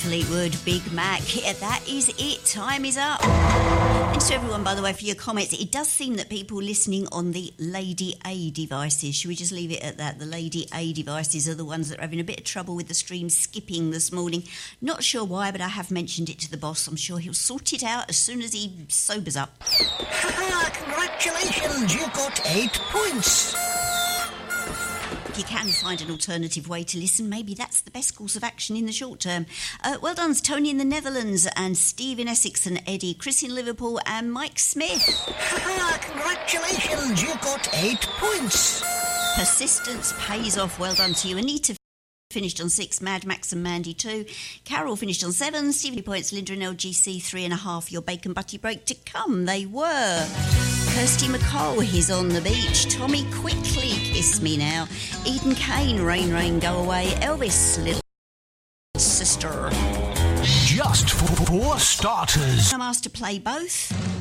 Fleetwood, Big Mac. Yeah, that is it. Time is up. Thanks to everyone, by the way, for your comments. It does seem that people listening on the Lady A devices, should we just leave it at that? The Lady A devices are the ones that are having a bit of trouble with the stream skipping this morning. Not sure why, but I have mentioned it to the boss. I'm sure he'll sort it out as soon as he sobers up. Congratulations, you got 8 points. If you can find an alternative way to listen, maybe that's the best course of action in the short term. Well done, Tony in the Netherlands and Steve in Essex and Eddie, Chris in Liverpool and Mike Smith. Congratulations, you got 8 points. Persistence pays off. Well done to you. Anita finished on 6, Mad Max and Mandy 2. Carol finished on 7, Stevie points, Linda and LGC 3.5. Your bacon butty break to come, they were. Kirsty McCall, he's on the beach. Tommy Quickly, kiss me now. Eden Kane, rain, rain, go away. Elvis, little sister. Just for starters. I'm asked to play both.